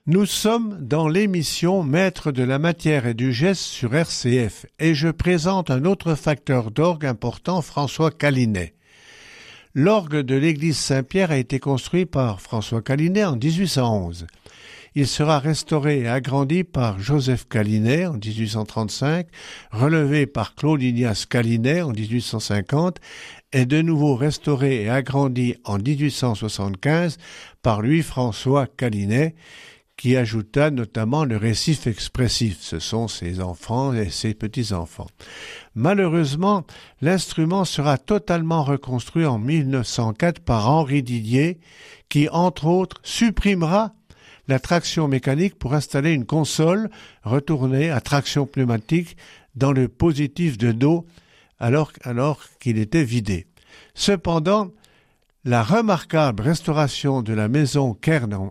Nous sommes dans l'émission Maître de la matière et du geste sur RCF et je présente un autre facteur d'orgue important, François Calinet. L'orgue de l'église Saint-Pierre a été construit par François Calinet en 1811. Il sera restauré et agrandi par Joseph Calinet en 1835, relevé par Claude Ignace Calinet en 1850 et de nouveau restauré et agrandi en 1875 par Louis-François Calinet, qui ajouta notamment le récif expressif. Ce sont ses enfants et ses petits-enfants. Malheureusement, l'instrument sera totalement reconstruit en 1904 par Henri Didier, qui, entre autres, supprimera la traction mécanique pour installer une console retournée à traction pneumatique dans le positif de Do alors qu'il était vidé. Cependant, la remarquable restauration de la maison Kern en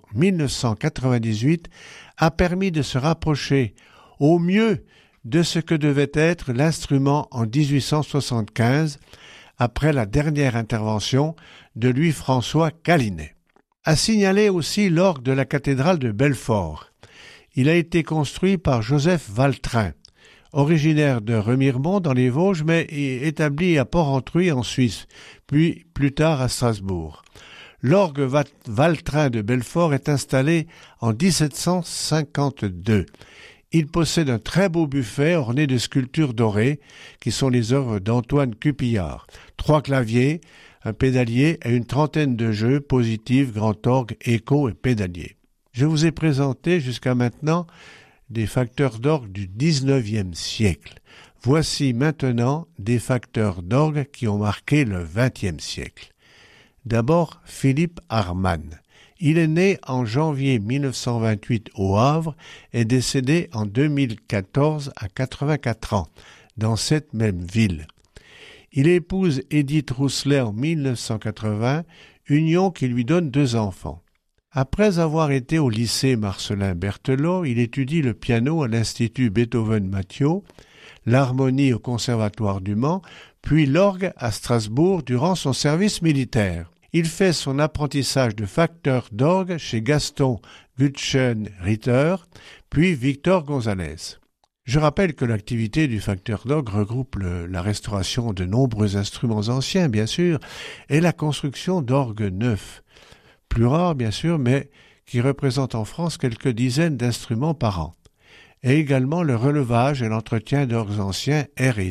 1998 a permis de se rapprocher au mieux de ce que devait être l'instrument en 1875, après la dernière intervention de Louis-François Calinet. À signaler aussi l'orgue de la cathédrale de Belfort. Il a été construit par Joseph Valtrain, originaire de Remiremont dans les Vosges, mais établi à Port-Entruy en Suisse, puis plus tard à Strasbourg. L'orgue Valtrain de Belfort est installé en 1752. Il possède un très beau buffet orné de sculptures dorées, qui sont les œuvres d'Antoine Cupillard. 3 claviers, un pédalier et une trentaine de jeux, positifs, grand orgue, écho et pédalier. Je vous ai présenté jusqu'à maintenant des facteurs d'orgue du XIXe siècle. Voici maintenant des facteurs d'orgue qui ont marqué le XXe siècle. D'abord, Philippe Harman. Il est né en janvier 1928 au Havre et décédé en 2014 à 84 ans, dans cette même ville. Il épouse Edith Rousselet en 1980, union qui lui donne 2 enfants. Après avoir été au lycée Marcellin Berthelot, il étudie le piano à l'Institut Beethoven-Mathio, l'harmonie au Conservatoire du Mans, puis l'orgue à Strasbourg durant son service militaire. Il fait son apprentissage de facteur d'orgue chez Gaston Gutschen-Ritter, puis Victor Gonzalez. Je rappelle que l'activité du facteur d'orgue regroupe la restauration de nombreux instruments anciens, bien sûr, et la construction d'orgues neufs. Plus rare, bien sûr, mais qui représente en France quelques dizaines d'instruments par an. Et également le relevage et l'entretien d'orgues anciens R&I.